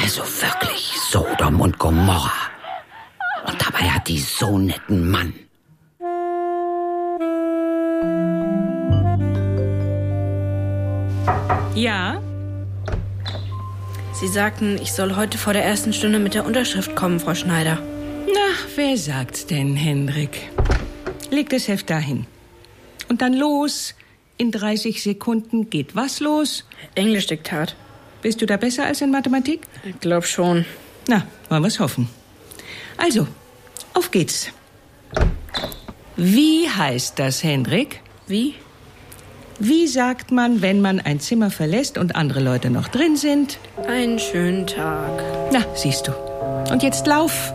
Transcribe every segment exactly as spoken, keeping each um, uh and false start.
Also wirklich Sodom und Gomorra. Und dabei hat die so netten Mann. Ja? Sie sagten, ich soll heute vor der ersten Stunde mit der Unterschrift kommen, Frau Schneider. Na, wer sagt's denn, Hendrik? Leg das Heft dahin. Und dann los. In dreißig Sekunden geht was los? Englischdiktat. Bist du da besser als in Mathematik? Ich glaub schon. Na, wollen wir's hoffen. Also, auf geht's. Wie heißt das, Hendrik? Wie? Wie sagt man, wenn man ein Zimmer verlässt und andere Leute noch drin sind? Einen schönen Tag. Na, siehst du. Und jetzt lauf.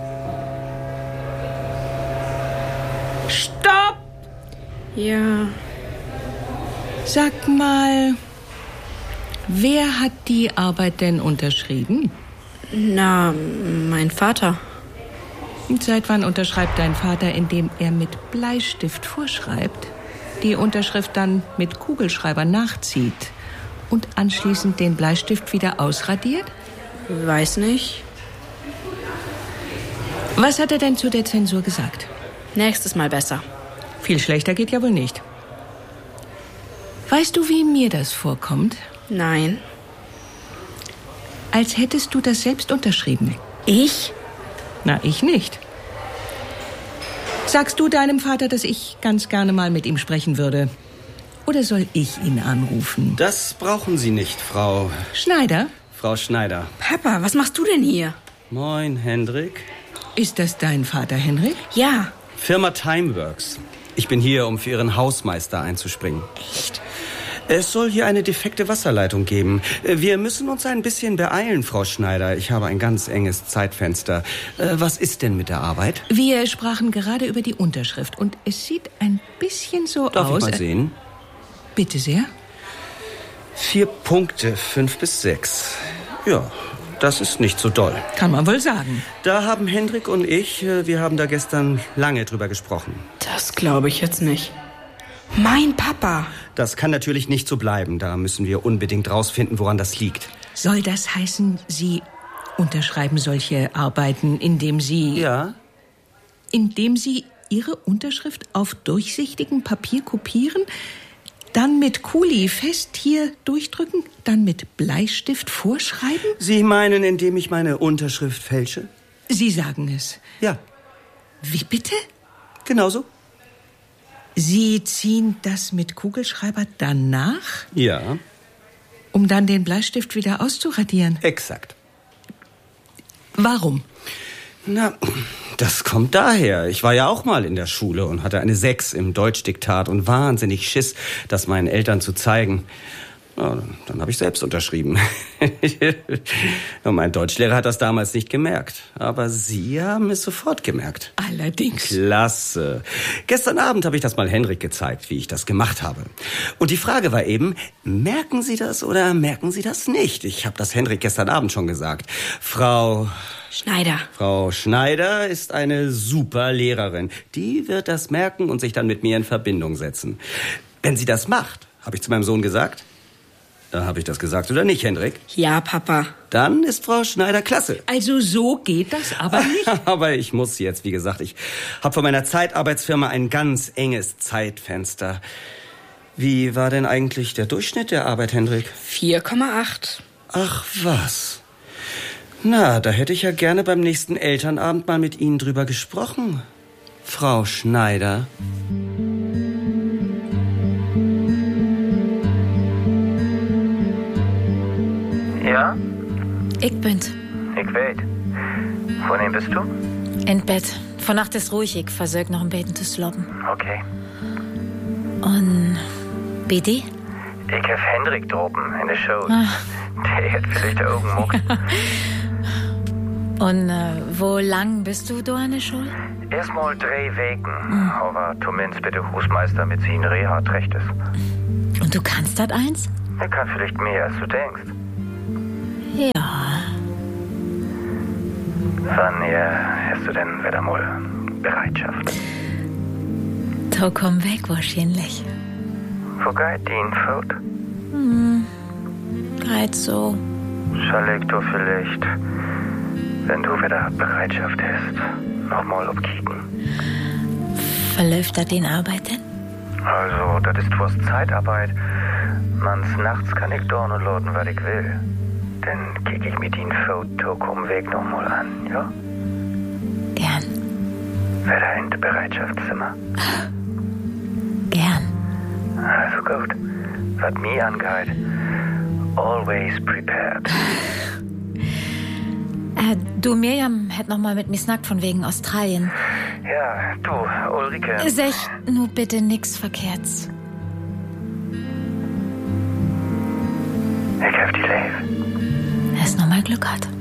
Stopp! Ja. Sag mal, wer hat die Arbeit denn unterschrieben? Na, mein Vater. Und seit wann unterschreibt dein Vater, indem er mit Bleistift vorschreibt, die Unterschrift dann mit Kugelschreiber nachzieht und anschließend den Bleistift wieder ausradiert? Weiß nicht. Was hat er denn zu der Zensur gesagt? Nächstes Mal besser. Viel schlechter geht ja wohl nicht. Weißt du, wie mir das vorkommt? Nein. Als hättest du das selbst unterschrieben. Ich? Na, ich nicht. Sagst du deinem Vater, dass ich ganz gerne mal mit ihm sprechen würde? Oder soll ich ihn anrufen? Das brauchen Sie nicht, Frau... Schneider? Frau Schneider. Papa, was machst du denn hier? Moin, Hendrik. Ist das dein Vater, Henrik? Ja. Firma Timeworks. Ich bin hier, um für Ihren Hausmeister einzuspringen. Echt? Es soll hier eine defekte Wasserleitung geben. Wir müssen uns ein bisschen beeilen, Frau Schneider. Ich habe ein ganz enges Zeitfenster. Was ist denn mit der Arbeit? Wir sprachen gerade über die Unterschrift und es sieht ein bisschen so Darf aus... Darf ich mal sehen? Bitte sehr. Vier Punkte, fünf bis sechs. Ja, das ist nicht so doll. Kann man wohl sagen. Da haben Hendrik und ich, wir haben da gestern lange drüber gesprochen. Das glaube ich jetzt nicht. Mein Papa. Das kann natürlich nicht so bleiben. Da müssen wir unbedingt rausfinden, woran das liegt. Soll das heißen, Sie unterschreiben solche Arbeiten, indem Sie... Ja. Indem Sie Ihre Unterschrift auf durchsichtigem Papier kopieren, dann mit Kuli fest hier durchdrücken, dann mit Bleistift vorschreiben? Sie meinen, indem ich meine Unterschrift fälsche? Sie sagen es. Ja. Wie bitte? Genauso. Sie ziehen das mit Kugelschreiber danach? Ja. Um dann den Bleistift wieder auszuradieren? Exakt. Warum? Na, das kommt daher. Ich war ja auch mal in der Schule und hatte eine Sechs im Deutschdiktat und wahnsinnig Schiss, das meinen Eltern zu zeigen. Na, dann habe ich selbst unterschrieben. Und mein Deutschlehrer hat das damals nicht gemerkt. Aber Sie haben es sofort gemerkt. Allerdings. Klasse. Gestern Abend habe ich das mal Henrik gezeigt, wie ich das gemacht habe. Und die Frage war eben, merken Sie das oder merken Sie das nicht? Ich habe das Henrik gestern Abend schon gesagt. Frau... Schneider. Frau Schneider ist eine super Lehrerin. Die wird das merken und sich dann mit mir in Verbindung setzen. Wenn sie das macht, habe ich zu meinem Sohn gesagt. Da habe ich das gesagt oder nicht, Hendrik? Ja, Papa. Dann ist Frau Schneider klasse. Also so geht das aber nicht. Aber ich muss jetzt, wie gesagt, ich habe von meiner Zeitarbeitsfirma ein ganz enges Zeitfenster. Wie war denn eigentlich der Durchschnitt der Arbeit, Hendrik? vier Komma acht. Ach was. Na, da hätte ich ja gerne beim nächsten Elternabend mal mit Ihnen drüber gesprochen, Frau Schneider. Ja? Ich bin's. Ich weet. Von wem bist du? In Bett. Von Nacht ist ruhig, ich versuch noch ein bisschen zu sloppen. Okay. Und Bidi? Ich hab Hendrik droben in der Show. Ah. Der hat vielleicht die Augen muckt. Und äh, wo lang bist du da an der Schule? Erstmal drei Wochen. Mhm. Aber zumindest bitte Hausmeister mit seinen Reha recht ist. Und du kannst das eins? Er kann vielleicht mehr, als du denkst. Ja. Wann ja, hast du denn wieder mal Bereitschaft? Da komm weg wahrscheinlich. Wo geht die Fout? Hm. Geht so. Soll ich doch vielleicht Wenn du wieder Bereitschaft hast, nochmal abkicken. Verläuft da den Arbeit denn? Also, das ist was Zeitarbeit. Mans nachts kann ich dorn und laden, was ich will. Dann kick ich mit ihnen Foto vom Weg nochmal an, ja? Gern. Wieder in das Bereitschaftszimmer. Gern. Also gut. Was mich angeht, always prepared. Äh, du, Miriam hätt noch mal mit mir snackt von wegen Australien. Ja, du, Ulrike. Sech nur bitte nix Verkehrts. Ich hab die Leif. Er ist noch mal Glück hat.